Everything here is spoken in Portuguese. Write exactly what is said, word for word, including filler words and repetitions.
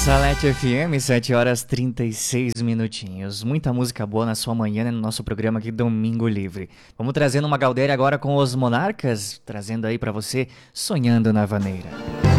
Salete F M, sete horas e trinta e seis minutinhos. Muita música boa na sua manhã, né, no nosso programa aqui Domingo Livre. Vamos trazendo uma galdeira agora com os Monarcas, trazendo aí pra você Sonhando na Vaneira.